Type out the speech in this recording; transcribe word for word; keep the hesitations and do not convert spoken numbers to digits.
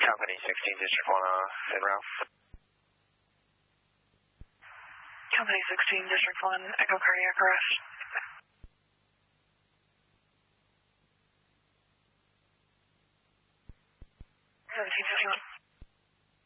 Company sixteen, District one, uh, en route. Company sixteen, District one, Echo Cardiac Arrest. seventeen fifty-one.